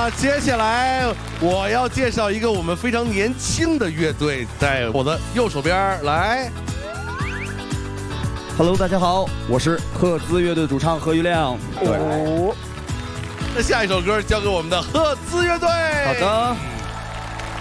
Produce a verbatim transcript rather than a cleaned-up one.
么接下来我要介绍一个我们非常年轻的乐队，在我的右手边来。 Hello， 大家好，我是赫兹乐队主唱何玉亮。 哦，那下一首歌交给我们的赫兹乐队。 好的。